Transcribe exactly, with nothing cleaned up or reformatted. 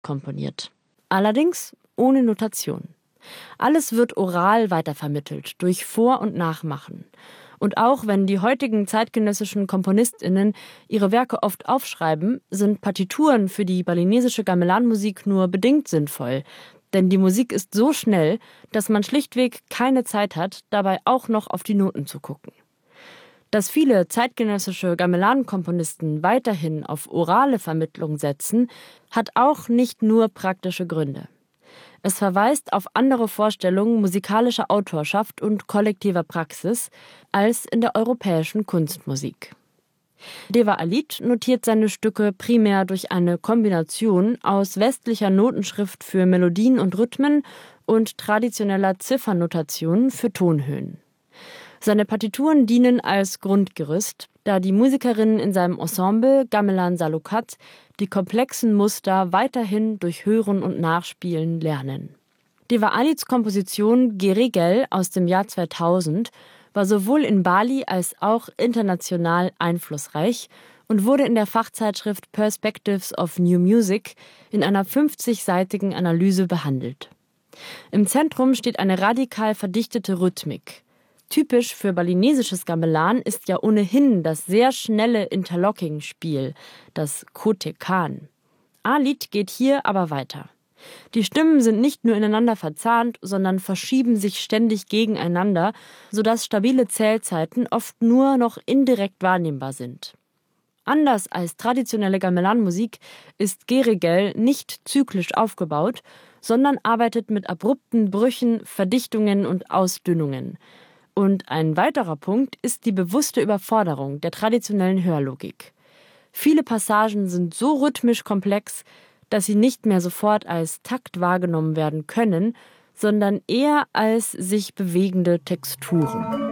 komponiert. Allerdings ohne Notation. Alles wird oral weitervermittelt, durch Vor- und Nachmachen. Und auch wenn die heutigen zeitgenössischen KomponistInnen ihre Werke oft aufschreiben, sind Partituren für die balinesische Gamelan-Musik nur bedingt sinnvoll. Denn die Musik ist so schnell, dass man schlichtweg keine Zeit hat, dabei auch noch auf die Noten zu gucken. Dass viele zeitgenössische Gamelan-Komponisten weiterhin auf orale Vermittlung setzen, hat auch nicht nur praktische Gründe. Es verweist auf andere Vorstellungen musikalischer Autorschaft und kollektiver Praxis als in der europäischen Kunstmusik. Deva Alit notiert seine Stücke primär durch eine Kombination aus westlicher Notenschrift für Melodien und Rhythmen und traditioneller Ziffernnotation für Tonhöhen. Seine Partituren dienen als Grundgerüst, da die Musikerinnen in seinem Ensemble Gamelan Salukat die komplexen Muster weiterhin durch Hören und Nachspielen lernen. Deva Alits Komposition Geregel aus dem Jahr zweitausend war sowohl in Bali als auch international einflussreich und wurde in der Fachzeitschrift Perspectives of New Music in einer fünfzigseitigen Analyse behandelt. Im Zentrum steht eine radikal verdichtete Rhythmik. Typisch für balinesisches Gamelan ist ja ohnehin das sehr schnelle Interlocking-Spiel, das Kotekan. Alit geht hier aber weiter. Die Stimmen sind nicht nur ineinander verzahnt, sondern verschieben sich ständig gegeneinander, sodass stabile Zählzeiten oft nur noch indirekt wahrnehmbar sind. Anders als traditionelle Gamelan-Musik ist Geregel nicht zyklisch aufgebaut, sondern arbeitet mit abrupten Brüchen, Verdichtungen und Ausdünnungen. Und ein weiterer Punkt ist die bewusste Überforderung der traditionellen Hörlogik. Viele Passagen sind so rhythmisch komplex, dass sie nicht mehr sofort als Takt wahrgenommen werden können, sondern eher als sich bewegende Texturen.